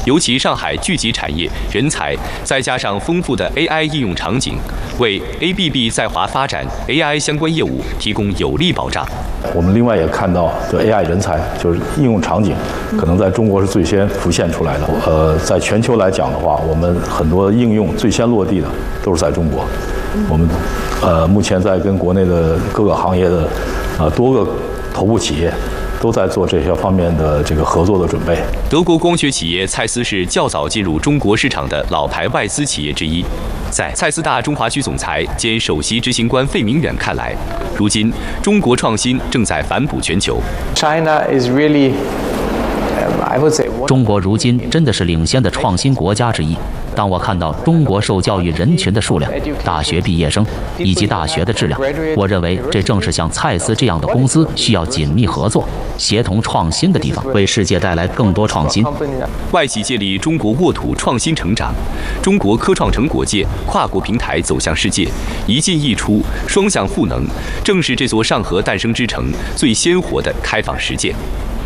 尤其上海聚集产业、人才，再加上丰富的 AI 应用场景，为 ABB 在华发展 AI 相关业务提供有力保障。 我们另外也看到，这 AI 人才就是应用场景，可能在中国是最先浮现出来的。在全球来讲的话，我们很多应用最先落地的都是在中国。我们目前在跟国内的各个行业的多个头部企业都在做这些方面的这个合作的准备。 德国光学企业蔡司是较早进入中国市场的老牌外资企业之一。在蔡司大中华区总裁兼首席执行官费明远看来，如今中国创新正在反哺全球。 China is really, I would say, 中国如今真的是领先的创新国家之一。当我看到中国受教育人群的数量、大学毕业生以及大学的质量，我认为这正是像蔡司这样的公司需要紧密合作、协同创新的地方，为世界带来更多创新。 外企借力中国沃土创新成长，中国科创成果界跨国平台走向世界，一进一出，双向赋能，正是这座上合诞生之城最鲜活的开放实践。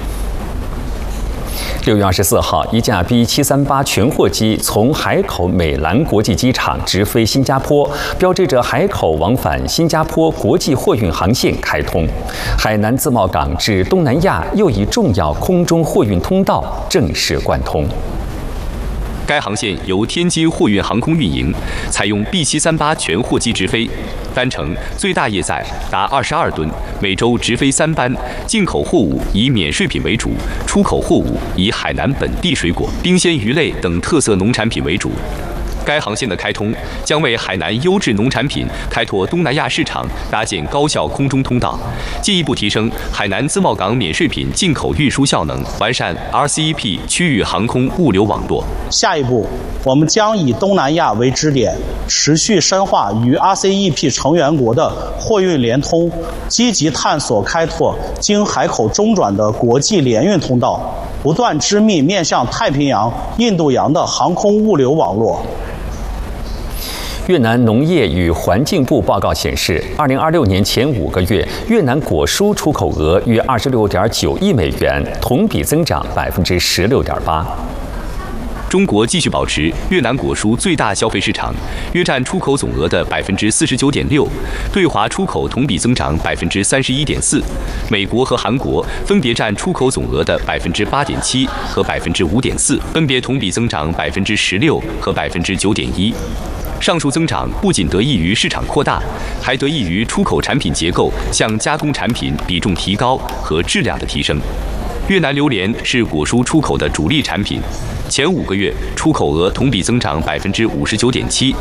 6月24号，一架 B738全货机从海口美兰国际机场直飞新加坡，标志着海口往返新加坡国际货运航线开通。海南自贸港至东南亚又一重要空中货运通道正式贯通。 该航线由天津货运航空运营，采用 B738全货机直飞，单程最大业载达22吨，每周直飞3班。进口货物以免税品为主，出口货物以海南本地水果、冰鲜鱼类等特色农产品为主。该航线的开通将为海南优质农产品开拓东南亚市场搭建高效空中通道，进一步提升海南自贸港免税品进口运输效能，完善 RCEP 区域航空物流网络。 下一步，我们将以东南亚为支点，持续深化与 RCEP 成员国的货运联通，积极探索开拓经海口中转的国际联运通道，不断织密面向太平洋、印度洋的航空物流网络。 越南农业与环境部报告显示，2026年前5个月，越南果蔬出口额约26.9亿美元，同比增长16.8%。 中国继续保持越南果蔬最大消费市场，约占出口总额的49.6%，对华出口同比增长31.4%。美国和韩国分别占出口总额的8.7%和5.4%，分别同比增长16%和9.1%。上述增长不仅得益于市场扩大，还得益于出口产品结构向加工产品比重提高和质量的提升。越南榴莲是果蔬出口的主力产品，前5个月出口额同比增长59.7%。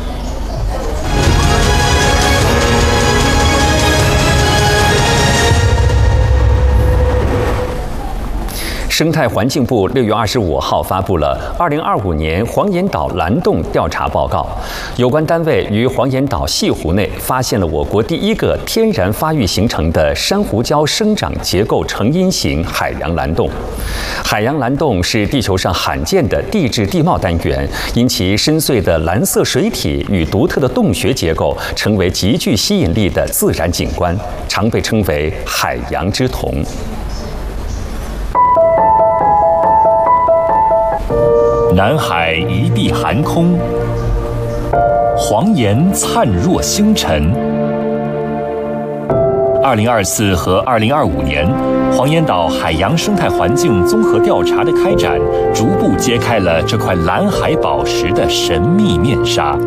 生态环境部6月25号发布了2025年黄岩岛蓝洞调查报告，有关单位于黄岩岛西湖内发现了我国第一个天然发育形成的珊瑚礁生长结构成因型海洋蓝洞。海洋蓝洞是地球上罕见的地质地貌单元，因其深邃的蓝色水体与独特的洞穴结构，成为极具吸引力的自然景观，常被称为海洋之瞳。 南海一碧寒空，黄岩灿若星辰。2024和2025年，黄岩岛海洋生态环境综合调查的开展，逐步揭开了这块蓝海宝石的神秘面纱。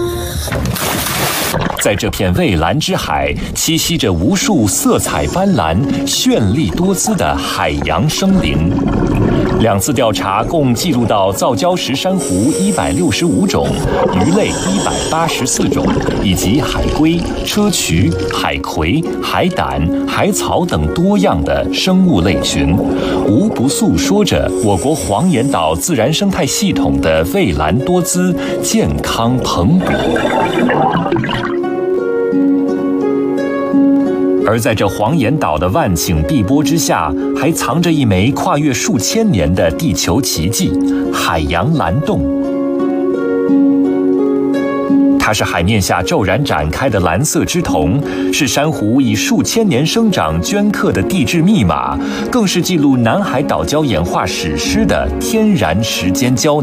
在这片蔚蓝之海，栖息着无数色彩斑斓、绚丽多姿的海洋生灵。2次调查共记录到造礁石珊瑚165种、鱼类184种，以及海龟、砗磲、海葵、海胆、海草等多样的生物类群，无不诉说着我国黄岩岛自然生态系统的蔚蓝多姿、健康蓬勃。而在这黄岩岛的万顷碧波之下，还藏着一枚跨越数千年的地球奇迹——海洋蓝洞。它是海面下骤然展开的蓝色之瞳，是珊瑚以数千年生长镌刻的地质密码，更是记录南海岛礁演化史诗的天然时间胶囊。